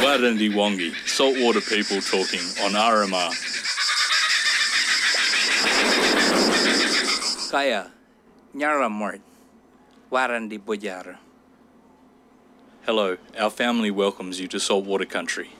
Warandi Wongi, saltwater people talking on RMR. Kaya, Nyaramort, Warandi Bojara. Hello, our family welcomes you to saltwater country.